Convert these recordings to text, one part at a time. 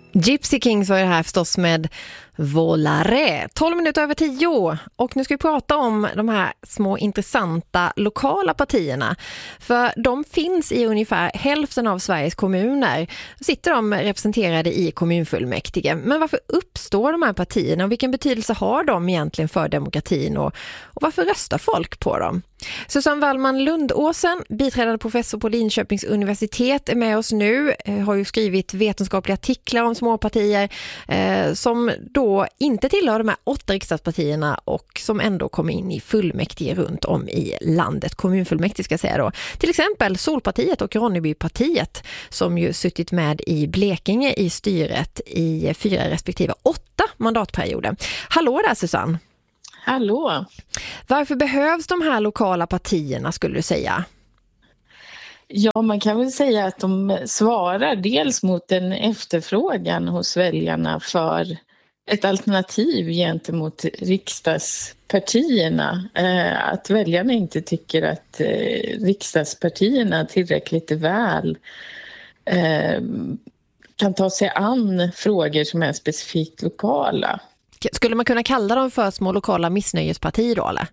Gypsy Kings var det här förstås med Volare. 12 minuter över 10. Och nu ska vi prata om de här små intressanta lokala partierna. För de finns i ungefär hälften av Sveriges kommuner. Sitter de representerade i kommunfullmäktige. Men varför uppstår de här partierna och vilken betydelse har de egentligen för demokratin och varför röstar folk på dem? Susanne Wallman Lundåsen, biträdande professor på Linköpings universitet, är med oss nu. Har ju skrivit vetenskapliga artiklar om småpartier som då inte tillhör de här 8 riksdagspartierna och som ändå kommer in i fullmäktige runt om i landet. Kommunfullmäktige ska jag säga då. Till exempel Solpartiet och Ronnebypartiet som ju suttit med i Blekinge i styret i 4 respektive 8 mandatperioder. Hallå där Susanne! Hallå! Varför behövs de här lokala partierna skulle du säga? Ja, man kan väl säga att de svarar dels mot en efterfrågan hos väljarna för ett alternativ gentemot riksdagspartierna. Att väljarna inte tycker att riksdagspartierna tillräckligt väl kan ta sig an frågor som är specifikt lokala. Skulle man kunna kalla dem för små lokala missnöjespartier då eller?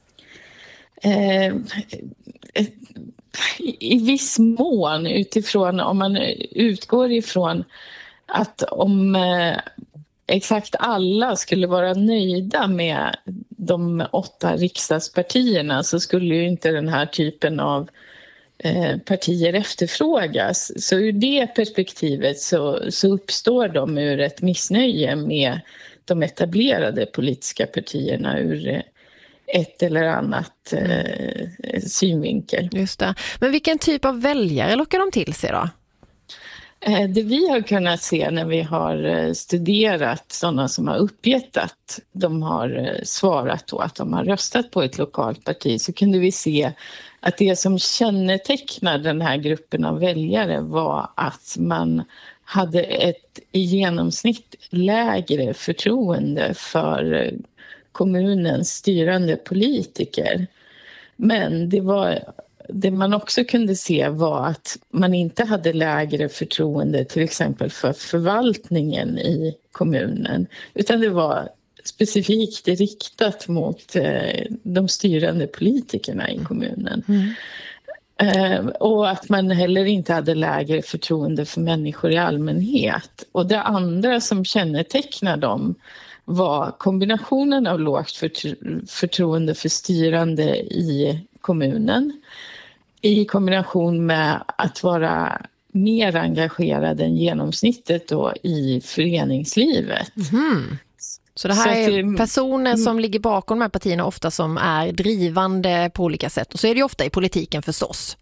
I viss mån utifrån om man utgår ifrån att om exakt alla skulle vara nöjda med de 8 riksdagspartierna så skulle ju inte den här typen av partier efterfrågas. Så ur det perspektivet så uppstår de ur ett missnöje med de etablerade politiska partierna ur ett eller annat synvinkel. Just det. Men vilken typ av väljare lockar de till sig då? Det vi har kunnat se när vi har studerat sådana som har uppgett att de har svarat då att de har röstat på ett lokalt parti så kunde vi se att det som kännetecknar den här gruppen av väljare var att man hade ett i genomsnitt lägre förtroende för kommunens styrande politiker. Men det man också kunde se var att man inte hade lägre förtroende till exempel för förvaltningen i kommunen. Utan det var specifikt riktat mot de styrande politikerna i kommunen. Och att man heller inte hade lägre förtroende för människor i allmänhet. Och det andra som kännetecknar dem var kombinationen av lågt förtroende för styrande i kommunen i kombination med att vara mer engagerad än genomsnittet då i föreningslivet. Så det här är personer som ligger bakom de här partierna ofta som är drivande på olika sätt. Och så är det ju ofta i politiken förstås.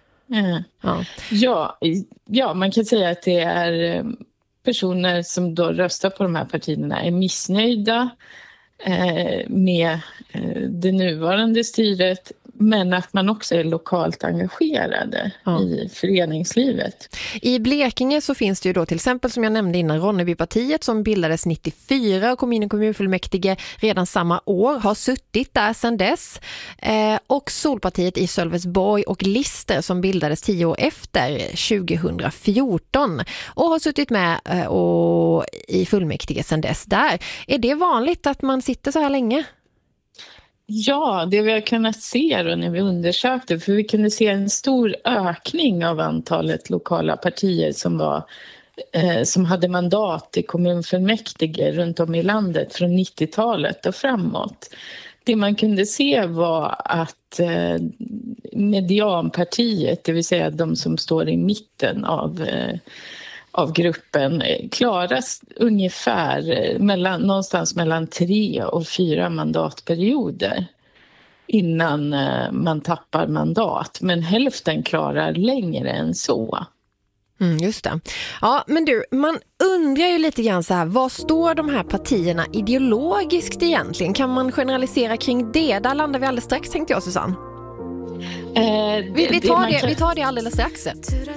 Ja, man kan säga att det är personer som då röstar på de här partierna är missnöjda med det nuvarande styret. Men att man också är lokalt engagerade i föreningslivet. I Blekinge så finns det ju då till exempel som jag nämnde innan Ronnebypartiet som bildades 94 och kom in i kommunfullmäktige redan samma år. Har suttit där sedan dess. Och Solpartiet i Sölvesborg och Lister som bildades 10 år efter 2014. Och har suttit med och i fullmäktige sedan dess där. Är det vanligt att man sitter så här länge? Ja, det vi har kunnat se då när vi undersökte, för vi kunde se en stor ökning av antalet lokala partier som hade mandat i kommunfullmäktige runt om i landet från 90-talet och framåt. Det man kunde se var att medianpartiet, det vill säga de som står i mitten av gruppen klaras ungefär någonstans mellan 3 och 4 mandatperioder innan man tappar mandat. Men hälften klarar längre än så. Just det. Ja, men du, man undrar ju lite grann så här, vad står de här partierna ideologiskt egentligen? Kan man generalisera kring det? Där landar vi alldeles strax tänkte jag, Susanne. Vi tar det alldeles strax.